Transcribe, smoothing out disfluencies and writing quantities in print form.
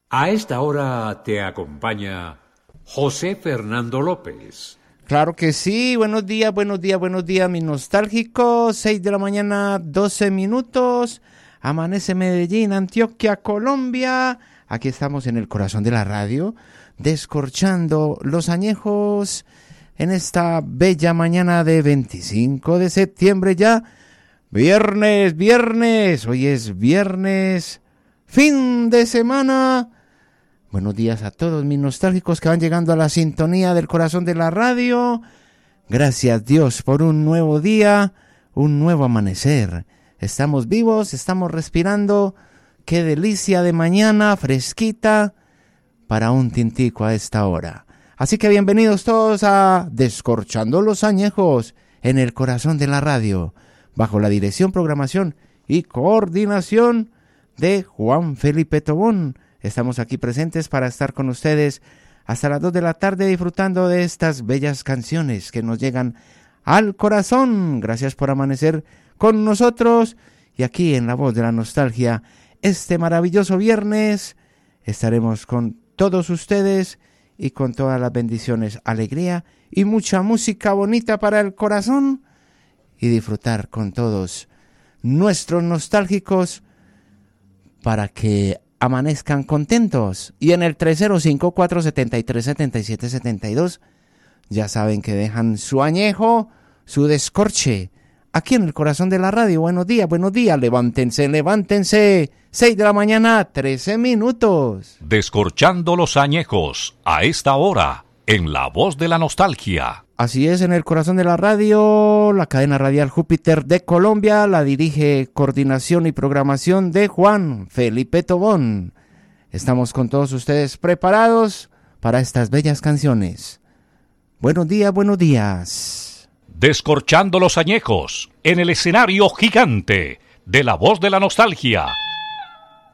A esta hora te acompaña José Fernando López. Claro que sí, buenos días, mis nostálgicos, 6 de la mañana, 12 minutos, amanece Medellín, Antioquia, Colombia, aquí estamos en el corazón de la radio, descorchando los añejos en esta bella mañana de 25 de septiembre ya, viernes, hoy es viernes, fin de semana. Buenos días a todos mis nostálgicos que van llegando a la sintonía del corazón de la radio. Gracias Dios por un nuevo día, un nuevo amanecer. Estamos vivos, estamos respirando. Qué delicia de mañana, fresquita, para un tintico a esta hora. Así que bienvenidos todos a Descorchando los Añejos en el corazón de la radio, bajo la dirección, programación y coordinación de Juan Felipe Tobón. Estamos aquí presentes para estar con ustedes hasta las 2 de la tarde disfrutando de estas bellas canciones que nos llegan al corazón. Gracias por amanecer con nosotros. Y aquí en La Voz de la Nostalgia, este maravilloso viernes, estaremos con todos ustedes y con todas las bendiciones, alegría y mucha música bonita para el corazón. Y disfrutar con todos nuestros nostálgicos para que amanezcan contentos. Y en el 305-473-7772 ya saben que dejan su añejo, su descorche aquí en el corazón de la radio. Buenos días, levántense, 6 de la mañana, 13 minutos. Descorchando los añejos a esta hora en La Voz de la Nostalgia. Así es, en el corazón de la radio, la cadena radial Júpiter de Colombia, la dirige coordinación y programación de Juan Felipe Tobón. Estamos con todos ustedes preparados para estas bellas canciones. Buenos días. Descorchando los añejos en el escenario gigante de La Voz de la Nostalgia.